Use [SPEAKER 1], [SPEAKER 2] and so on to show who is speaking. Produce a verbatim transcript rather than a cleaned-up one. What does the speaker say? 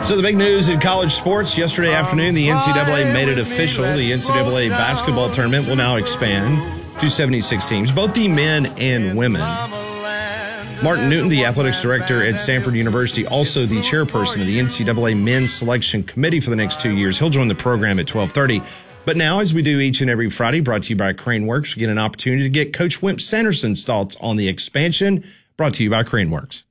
[SPEAKER 1] So the big news in college sports, yesterday afternoon, the N C double A made it official. The N C double A basketball tournament will now expand to seventy-six teams, both the men and women. Martin Newton, the athletics director at Stanford University, also the chairperson of the N C double A men's selection committee for the next two years. He'll join the program at twelve thirty. But now, as we do each and every Friday, brought to you by CraneWorks, we get an opportunity to get Coach Wimp Sanderson's thoughts on the expansion, brought to you by CraneWorks.